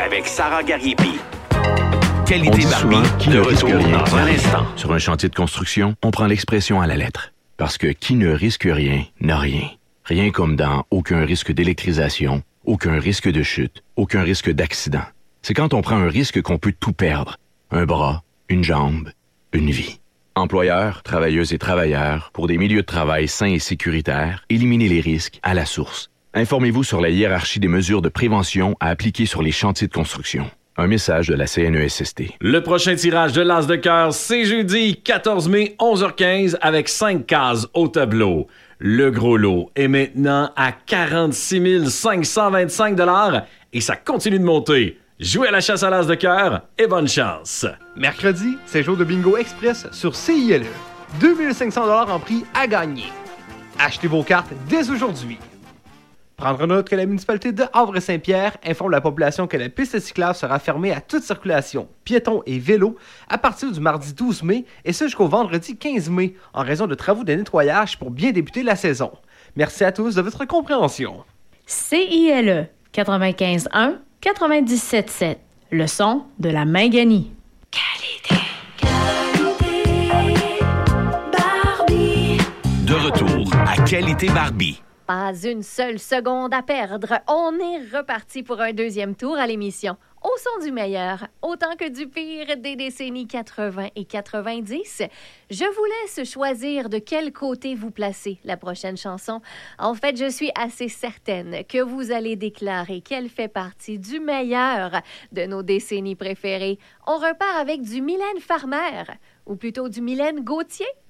avec Sarah Garipi. On Qualité dit souvent Barbie, qui de ne risque retour rien. dans un instant. Sur un chantier de construction, on prend l'expression à la lettre. Parce que qui ne risque rien n'a rien. Rien comme dans aucun risque d'électrisation, aucun risque de chute, aucun risque d'accident. C'est quand on prend un risque qu'on peut tout perdre. Un bras, une jambe, une vie. Employeurs, travailleuses et travailleurs, pour des milieux de travail sains et sécuritaires, éliminez les risques à la source. Informez-vous sur la hiérarchie des mesures de prévention à appliquer sur les chantiers de construction. Un message de la CNESST. Le prochain tirage de l'As de cœur, c'est jeudi 14 mai, 11h15, avec 5 cases au tableau. Le gros lot est maintenant à 46 525 $ et ça continue de monter. Jouez à la chasse à l'As de cœur et bonne chance. Mercredi, c'est jour de bingo express sur CILE. 2500 $ en prix à gagner. Achetez vos cartes dès aujourd'hui. Prendre note que la municipalité de Havre-Saint-Pierre informe la population que la piste cyclable sera fermée à toute circulation, piétons et vélos, à partir du mardi 12 mai et ce jusqu'au vendredi 15 mai, en raison de travaux de nettoyage pour bien débuter la saison. Merci à tous de votre compréhension. CILE 95.1 97.7. Le son de la Minganie. Qualité. Barbie. De retour à Qualité Barbie. Pas une seule seconde à perdre. On est reparti pour un deuxième tour à l'émission. Au son du meilleur, autant que du pire des décennies 80 et 90. Je vous laisse choisir de quel côté vous placez la prochaine chanson. En fait, je suis assez certaine que vous allez déclarer qu'elle fait partie du meilleur de nos décennies préférées. On repart avec du Mylène Farmer, ou plutôt du Mylène Gauthier.